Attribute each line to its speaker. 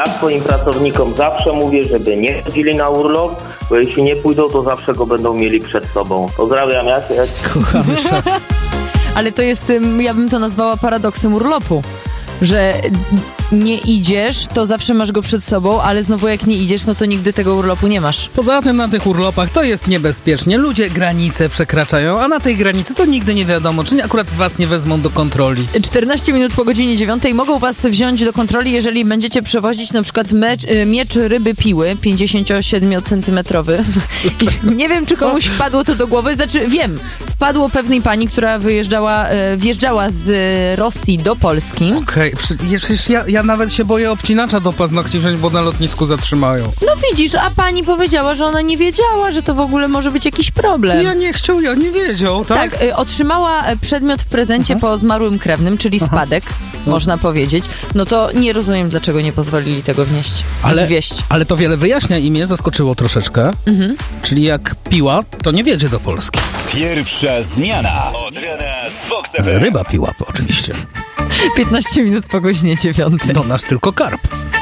Speaker 1: Ja swoim pracownikom zawsze mówię, żeby nie chodzili na urlop, bo jeśli nie pójdą, to zawsze go będą mieli przed sobą. Pozdrawiam, Jacek.
Speaker 2: Kochamy szef.
Speaker 3: Ale to jest, ja bym to nazwała paradoksem urlopu, że nie idziesz, to zawsze masz go przed sobą, ale znowu jak nie idziesz, no to nigdy tego urlopu nie masz.
Speaker 2: Poza tym na tych urlopach to jest niebezpiecznie. Ludzie granice przekraczają, a na tej granicy to nigdy nie wiadomo, czy akurat was nie wezmą do kontroli.
Speaker 3: 14 minut po godzinie 9 mogą was wziąć do kontroli, jeżeli będziecie przewozić na przykład miecz ryby piły 57-centymetrowy. Nie wiem, czy komuś wpadło to do głowy. Znaczy, wiem, wpadło pewnej pani, która wjeżdżała z Rosji do Polski.
Speaker 2: Okej, przecież ja nawet się boję obcinacza do paznokci wziąć, bo na lotnisku zatrzymają.
Speaker 3: No widzisz, a pani powiedziała, że ona nie wiedziała, że to w ogóle może być jakiś problem.
Speaker 2: Ja nie chciał, ja nie wiedział, tak?
Speaker 3: Tak, otrzymała przedmiot w prezencie po zmarłym krewnym, czyli spadek, można powiedzieć. No to nie rozumiem, dlaczego nie pozwolili tego wnieść.
Speaker 2: Ale to wiele wyjaśnia i mnie zaskoczyło troszeczkę. Czyli jak piła, to nie wiedzie do Polski.
Speaker 4: Pierwsza zmiana od rana z Fox FM.
Speaker 2: Ryba piła, oczywiście.
Speaker 3: 15 minut po godzinie 9.
Speaker 2: Do nas tylko karp.